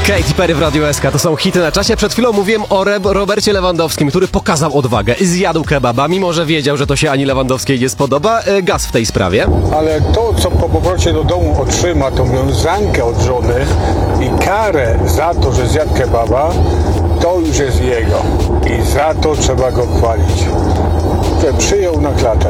Katy Perry w Radio SK, to są hity na czasie. Przed chwilą mówiłem o Robercie Lewandowskim, który pokazał odwagę. Zjadł kebaba, mimo że wiedział, że to się Ani Lewandowskiej nie spodoba. Gaz w tej sprawie. Ale to, co po powrocie do domu otrzyma, tą wiązankę od żony i karę za to, że zjadł kebaba, to już jest jego. I za to trzeba go chwalić. Że przyjął na klatę.